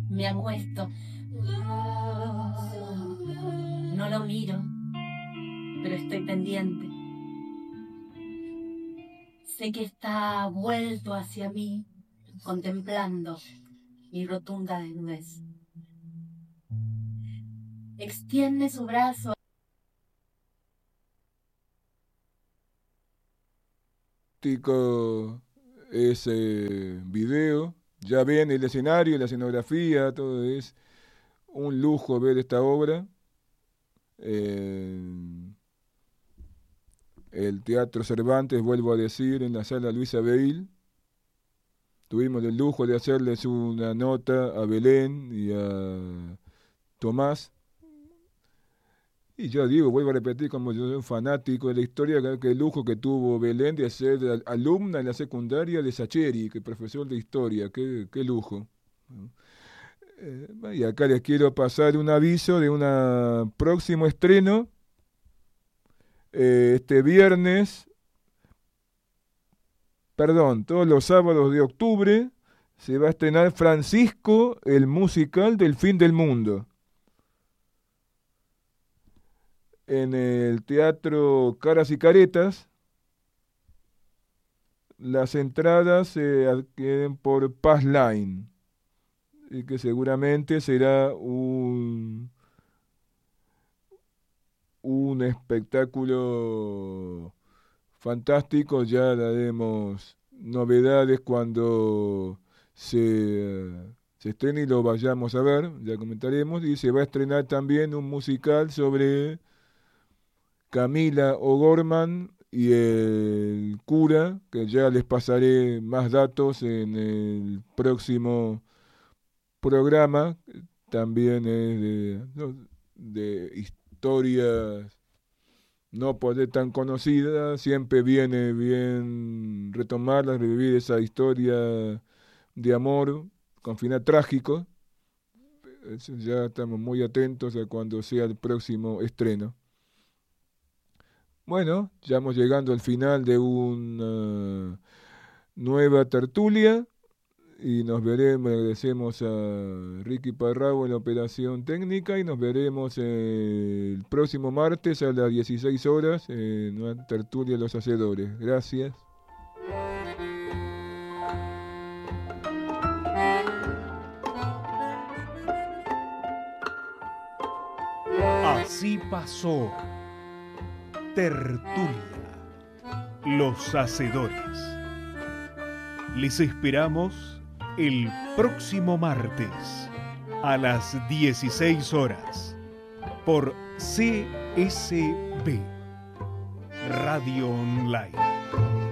Me acuesto. No lo miro, pero estoy pendiente. Sé que está vuelto hacia mí, contemplando mi rotunda desnudez. Extiende su brazo. Ese video, ya ven el escenario, la escenografía, todo es un lujo ver esta obra. El Teatro Cervantes, vuelvo a decir, en la sala Luisa Beil. Tuvimos el lujo de hacerles una nota a Belén y a Tomás. Y yo digo, vuelvo a repetir, como yo soy un fanático de la historia, que el lujo que tuvo Belén de ser alumna en la secundaria de Sacheri, que es profesor de historia, qué lujo. Y acá les quiero pasar un aviso de un próximo estreno. Este viernes, perdón, todos los sábados de octubre, se va a estrenar Francisco, el musical del fin del mundo, en el Teatro Caras y Caretas. Las entradas se adquieren por Passline, y que seguramente será un espectáculo fantástico. Ya daremos novedades cuando se estrene y lo vayamos a ver, ya comentaremos. Y se va a estrenar también un musical sobre Camila O'Gorman y el cura, que ya les pasaré más datos en el próximo programa. También es de historias no por ser tan conocidas, siempre viene bien retomarlas, revivir esa historia de amor con final trágico. Ya estamos muy atentos a cuando sea el próximo estreno. Bueno, ya vamos llegando al final de una nueva tertulia y nos veremos. Agradecemos a Ricky Parrao en la operación técnica y nos veremos el próximo martes a las 16 horas en una tertulia de los hacedores. Gracias. Así pasó Tertulia, los hacedores. Les esperamos el próximo martes a las 16 horas por CSB Radio Online.